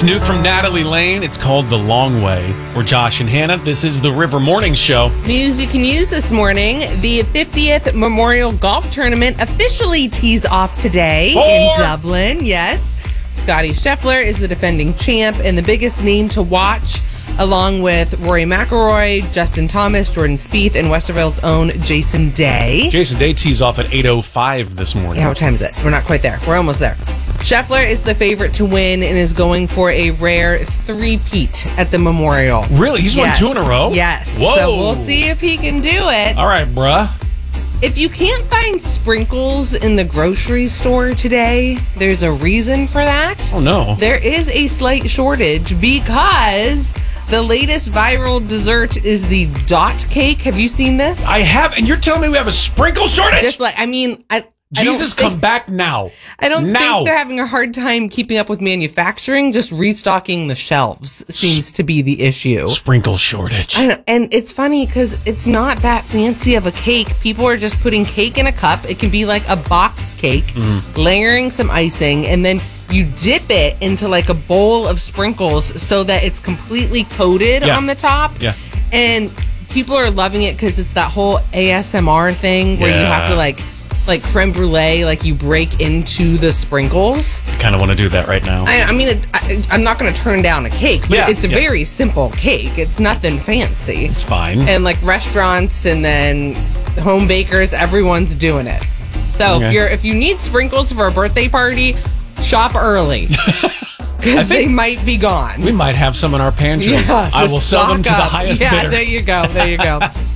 It's new from Natalie Lane. It's called The Long Way. We're Josh and Hannah. This is the River Morning Show. News you can use this morning. The 50th Memorial Golf Tournament officially tees off today in Dublin. Yes. Scottie Scheffler is the defending champ and the biggest name to watch, along with Rory McIlroy, Justin Thomas, Jordan Spieth, and Westerville's own Jason Day. Jason Day tees off at 8:05 this morning. Yeah, what time is it? We're not quite there. We're almost there. Scheffler is the favorite to win and is going for a rare three-peat at the Memorial. Really? He's won two in a row? Yes. Whoa. So we'll see if he can do it. All right, bruh. If you can't find sprinkles in the grocery store today, there's a reason for that. Oh, no. There is a slight shortage because the latest viral dessert is the dot cake. Have you seen this? I have, and you're telling me we have a sprinkle shortage? Just like, I mean, Jesus, come back now. I don't now. think they're having a hard time keeping up with manufacturing. Just restocking the shelves seems to be the issue. Sprinkle shortage. I know, and it's funny because it's not that fancy of a cake. People are just putting cake in a cup. It can be like a box cake, layering some icing, and then you dip it into like a bowl of sprinkles so that it's completely coated on the top. Yeah. And people are loving it because it's that whole ASMR thing where you have to like creme brulee, like you break into the sprinkles. I kind of want to do that right now. I mean, I'm not going to turn down a cake, but it's a very simple cake. It's nothing fancy. It's fine. And like restaurants and then home bakers, everyone's doing it. So if you need sprinkles for a birthday party, shop early. Because they might be gone. We might have some in our pantry. Yeah, I will sell them to the highest bidder. Yeah, there you go. There you go.